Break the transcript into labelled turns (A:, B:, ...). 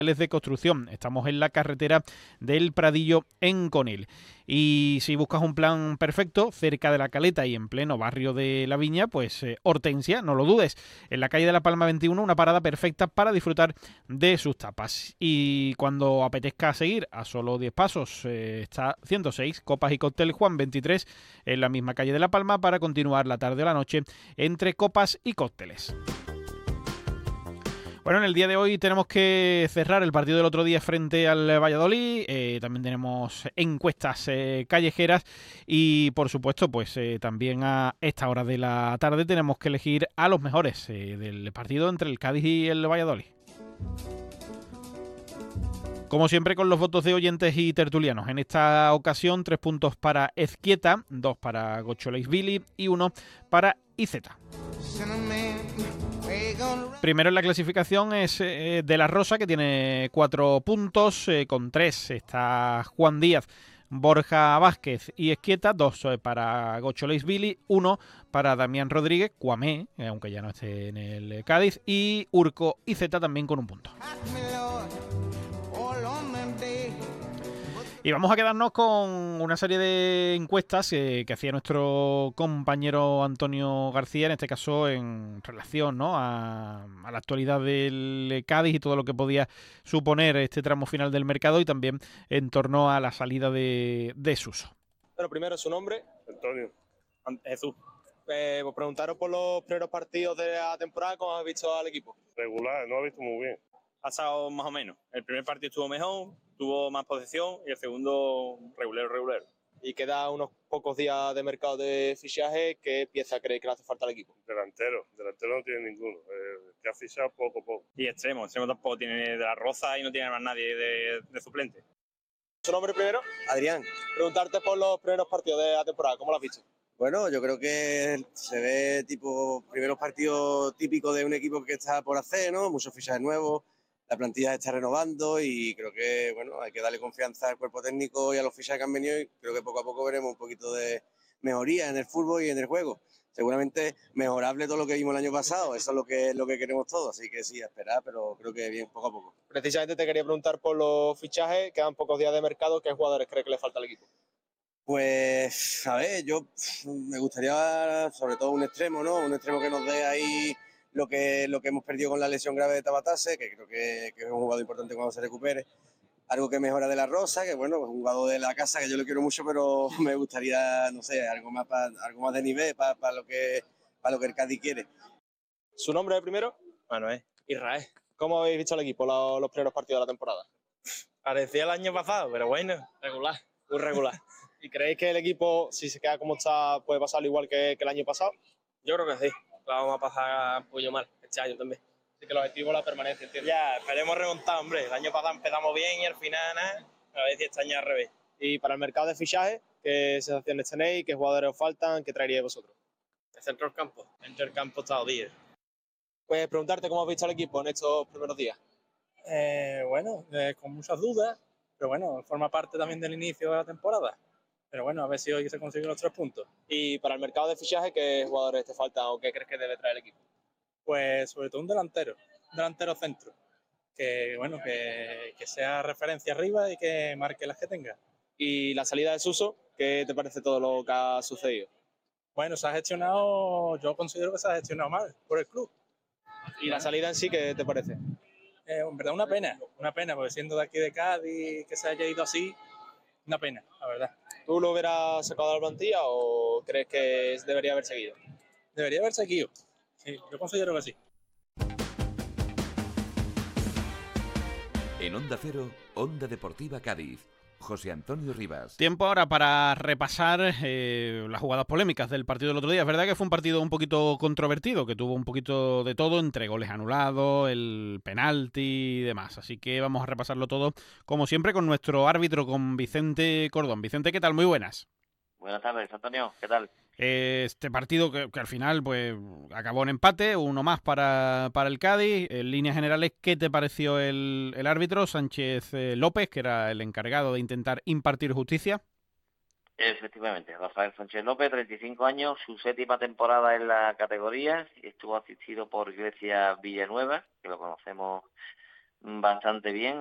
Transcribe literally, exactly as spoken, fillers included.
A: de construcción. Estamos en la carretera del Pradillo en Conil. Y si buscas un plan perfecto cerca de la Caleta y en pleno barrio de La Viña, pues eh, Hortensia, no lo dudes. En la calle de La Palma veintiuno, una parada perfecta para disfrutar de sus tapas. Y cuando apetezca seguir a solo diez pasos, eh, está ciento seis Copas y Cóctel Juan veintitrés en la misma calle de La Palma para continuar la tarde o la noche entre copas y cócteles. Bueno, en el día de hoy tenemos que cerrar el partido del otro día frente al Valladolid. Eh, también tenemos encuestas eh, callejeras y, por supuesto, pues eh, también a esta hora de la tarde tenemos que elegir a los mejores eh, del partido entre el Cádiz y el Valladolid. Como siempre, con los votos de oyentes y tertulianos. En esta ocasión, tres puntos para Ezquieta, dos para Gocholeisvili y uno para I Z. Primero en la clasificación es eh, De La Rosa, que tiene cuatro puntos, eh, con tres está Juan Díaz, Borja Vázquez y Ezquieta, dos eh, para Gocholeisvili, uno para Damián Rodríguez, Cuamé, eh, aunque ya no esté en el Cádiz, y Urco I Z también con un punto. Y vamos a quedarnos con una serie de encuestas eh, que hacía nuestro compañero Antonio García, en este caso en relación, ¿no?, a, a la actualidad del Cádiz y todo lo que podía suponer este tramo final del mercado y también en torno a la salida de, de Suso.
B: Pero primero, ¿su nombre?
C: Antonio.
B: Jesús. Eh, pues preguntaros por los primeros partidos de la temporada, ¿cómo habéis visto al equipo?
C: Regular, no ha visto muy bien.
B: Ha estado más o menos. El primer partido estuvo mejor, tuvo más posesión y el segundo regular, regular. Y queda unos pocos días de mercado de fichaje. ¿Qué pieza creéis que le hace falta al equipo?
C: Delantero, delantero no tiene ninguno. Eh, que ha fichado poco poco.
B: Y extremo, extremo tampoco tiene De La Rosa y no tiene más nadie de, de suplente. ¿Su nombre primero?
D: Adrián.
B: Preguntarte por los primeros partidos de la temporada, ¿cómo lo has visto?
D: Bueno, yo creo que se ve tipo primeros partidos típicos de un equipo que está por hacer, ¿no? Muchos fichajes nuevos, la plantilla se está renovando y creo que, bueno, hay que darle confianza al cuerpo técnico y a los fichajes que han venido y creo que poco a poco veremos un poquito de mejoría en el fútbol y en el juego. Seguramente mejorable todo lo que vimos el año pasado, eso es lo que, lo que queremos todos, así que sí, a esperar, pero creo que bien, poco a poco.
B: Precisamente te quería preguntar por los fichajes, quedan pocos días de mercado, ¿qué jugadores crees que le falta al equipo?
D: Pues, a ver, yo me gustaría sobre todo un extremo, ¿no? Un extremo que nos dé ahí lo que, lo que hemos perdido con la lesión grave de Tabatase, que creo que, que es un jugador importante cuando se recupere. Algo que mejora De La Rosa, que bueno, es un jugador de la casa que yo lo quiero mucho, pero me gustaría, no sé, algo más, pa, algo más de nivel para pa lo, que, pa lo que el Cádiz quiere.
B: ¿Su nombre de primero?
E: Manuel.
B: Israel. ¿Cómo habéis visto al equipo los, los primeros partidos de la temporada?
E: Parecía el año pasado, pero bueno.
B: Regular. Muy regular. ¿Y creéis que el equipo, si se queda como está, puede pasarlo igual que, que el año pasado?
E: Yo creo que sí. La vamos a pasar un poquillo mal este año también.
B: Así que el objetivo es la permanencia, ¿entiendes?
E: Ya, esperemos remontar, hombre. El año pasado empezamos bien y al final nada. A ver si este año al revés.
B: Y para el mercado de fichajes, ¿qué sensaciones tenéis? ¿Qué jugadores os faltan? ¿Qué traeríais vosotros?
E: El centro del campo. El centro del campo está jodido.
B: Pues preguntarte cómo has visto al equipo en estos primeros días.
F: Eh, bueno, eh, con muchas dudas, pero bueno, forma parte también del inicio de la temporada. Pero bueno, a ver si hoy se consiguen los tres puntos.
B: Y para el mercado de fichajes, ¿qué jugadores te faltan o qué crees que debe traer el equipo?
F: Pues sobre todo un delantero, un delantero centro, que bueno, que, que sea referencia arriba y que marque las que tenga.
B: Y la salida de Suso, ¿qué te parece todo lo que ha sucedido?
F: Bueno, se ha gestionado, yo considero que se ha gestionado mal por el club.
B: ¿Y la salida en sí qué te parece?
F: Eh, en verdad una pena, una pena, porque siendo de aquí de Cádiz, que se haya ido así, una pena, la verdad.
B: ¿Tú lo hubieras sacado de la plantilla o crees que debería haber seguido?
F: Debería haber seguido, sí, yo considero que sí.
G: En Onda Cero, Onda Deportiva Cádiz. José Antonio Rivas.
A: Tiempo ahora para repasar eh, las jugadas polémicas del partido del otro día. Es verdad que fue un partido un poquito controvertido, que tuvo un poquito de todo, entre goles anulados, el penalti y demás. Así que vamos a repasarlo todo, como siempre, con nuestro árbitro, con Vicente Cordón. Vicente, ¿qué tal? Muy buenas.
H: Buenas tardes, Antonio. ¿Qué tal?
A: Este partido que, que al final pues acabó en empate, uno más para, para el Cádiz. En líneas generales, ¿qué te pareció el, el árbitro, Sánchez eh, López, que era el encargado de intentar impartir justicia?
H: Efectivamente, Rafael Sánchez López, treinta y cinco años, su séptima temporada en la categoría, estuvo asistido por Grecia Villanueva, que lo conocemos bastante bien.